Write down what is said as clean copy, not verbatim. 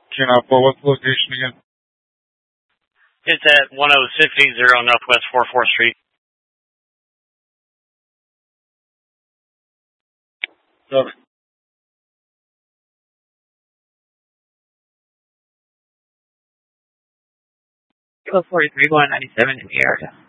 Can I pull what's the location again? It's at 10680 Northwest 44th Street. Over. 1243 197 in the area.